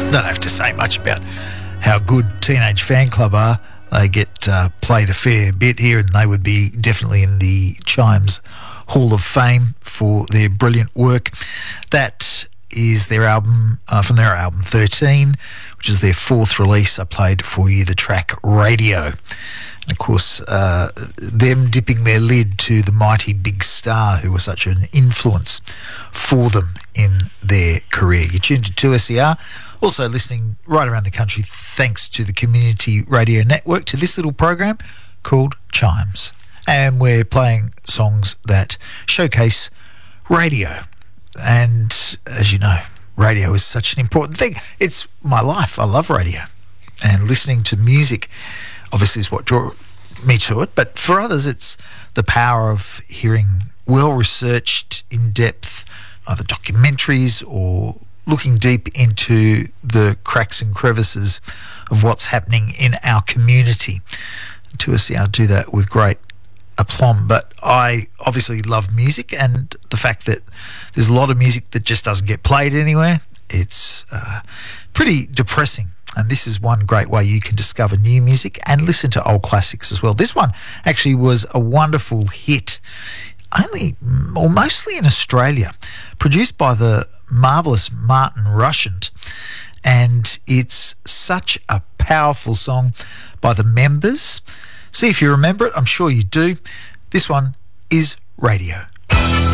Don't have to say much about how good Teenage Fan Club are. They get played a fair bit here, and they would be definitely in the Chimes Hall of Fame for their brilliant work. That is their album, from their album 13, which is their fourth release. I played for you the track Radio. And of course, them dipping their lid to the mighty Big Star, who was such an influence for them in their career. You're tuned to 2SER, also listening right around the country thanks to the Community Radio Network, to this little program called Chimes. And we're playing songs that showcase radio. And as you know, radio is such an important thing. It's my life. I love radio. And listening to music obviously is what drew me to it. But for others, it's the power of hearing well-researched, in-depth either documentaries or looking deep into the cracks and crevices of what's happening in our community. 2SER do that with great aplomb. But I obviously love music, and the fact that there's a lot of music that just doesn't get played anywhere, it's pretty depressing. And this is one great way you can discover new music and listen to old classics as well. This one actually was a wonderful hit, only or mostly in Australia, produced by the marvellous Martin Rushent. And it's such a powerful song by the Members. See if you remember it. I'm sure you do. This one is Radio.